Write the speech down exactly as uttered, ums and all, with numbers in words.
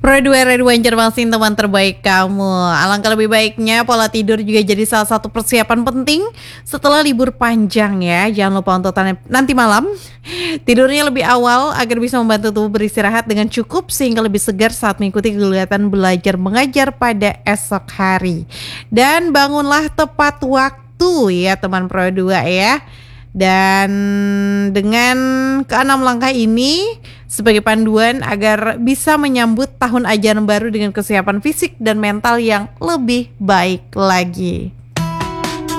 Pro dua Radio Banjarmasin, teman terbaik kamu. Alangkah lebih baiknya pola tidur juga jadi salah satu persiapan penting setelah libur panjang ya. Jangan lupa untuk tanya- nanti malam tidurnya lebih awal agar bisa membantu tubuh beristirahat dengan cukup sehingga lebih segar saat mengikuti kegiatan belajar mengajar pada esok hari. Dan bangunlah tepat waktu ya teman Pro dua ya. Dan dengan keenam langkah ini sebagai panduan agar bisa menyambut tahun ajaran baru dengan kesiapan fisik dan mental yang lebih baik lagi.